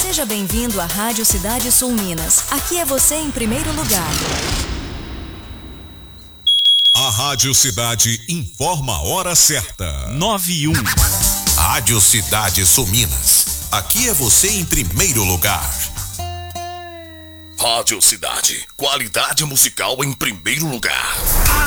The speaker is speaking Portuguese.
Seja bem-vindo à Rádio Cidade Sul Minas. Aqui é você em primeiro lugar. A Rádio Cidade informa a hora certa. 9:01. Rádio Cidade Sul Minas. Aqui é você em primeiro lugar. Rádio Cidade. Qualidade musical em primeiro lugar.